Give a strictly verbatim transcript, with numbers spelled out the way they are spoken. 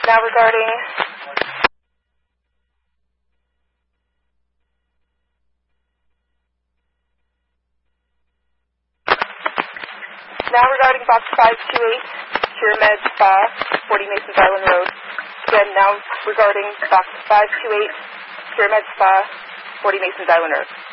Now regarding now regarding box five two eight, Pyramid Spa, forty Masons Island Road. Again, now regarding box five two eight, Pyramid Spa, forty Masons Island Road.